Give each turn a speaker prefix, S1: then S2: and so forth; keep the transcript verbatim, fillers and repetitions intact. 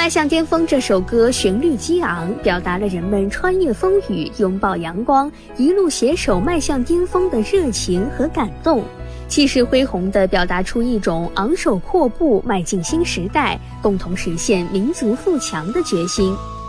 S1: 迈向巅峰这首歌旋律激昂，表达了人们穿越风雨、拥抱阳光、一路携手迈向巅峰的热情和感动，气势恢宏地表达出一种昂首阔步迈进新时代、共同实现民族富强的决心。